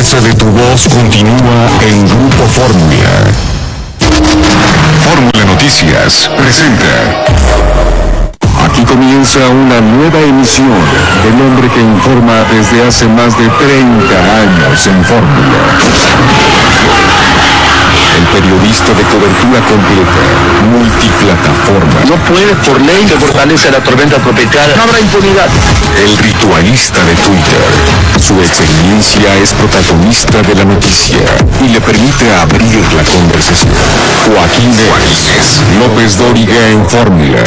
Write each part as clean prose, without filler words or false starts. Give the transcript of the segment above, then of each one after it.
fuerza de tu voz continúa en Grupo Fórmula. Fórmula Noticias presenta. Aquí comienza una nueva emisión del hombre que informa desde hace más de 30 años en Fórmula. El periodista de cobertura completa, multiplataforma. No puede, por ley de fortaleza de la tormenta tropical, no habrá impunidad. El ritualista de Twitter. Su excelencia es protagonista de la noticia y le permite abrir la conversación. Joaquín López Dóriga en Fórmula.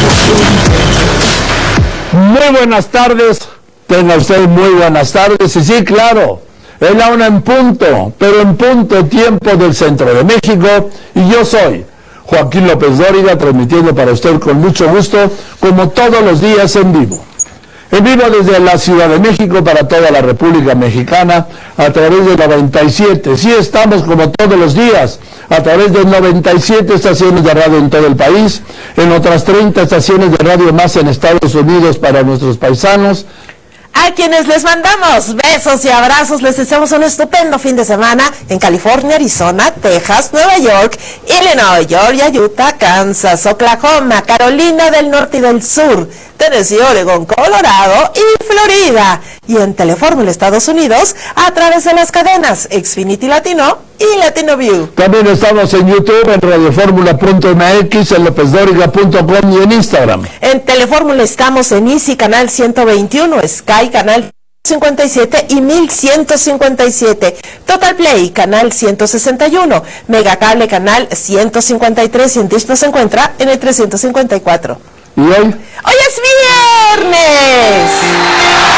Muy buenas tardes, tenga usted muy buenas tardes, y sí, claro, es la una en punto, pero en punto tiempo del centro de México, y yo soy Joaquín López Dóriga, transmitiendo para usted con mucho gusto, como todos los días en vivo. En vivo desde la Ciudad de México para toda la República Mexicana a través de 97. Sí, estamos como todos los días a través de 97 estaciones de radio en todo el país, en otras 30 estaciones de radio más en Estados Unidos para nuestros paisanos. A quienes les mandamos besos y abrazos, les deseamos un estupendo fin de semana en California, Arizona, Texas, Nueva York, Illinois, Georgia, Utah, Kansas, Oklahoma, Carolina del Norte y del Sur, Tennessee, Oregón, Colorado y Florida. Y en Telefórmula Estados Unidos a través de las cadenas Xfinity Latino y Latino View. También estamos en YouTube, en radioformula.mx, en lopezdoriga.com y en Instagram. En Telefórmula estamos en Easy Canal 121, Sky Canal 57 y 1157, Total Play Canal 161, Megacable Canal 153 y en Dish nos encuentra en el 354. ¿Y hoy? ¡Hoy es viernes!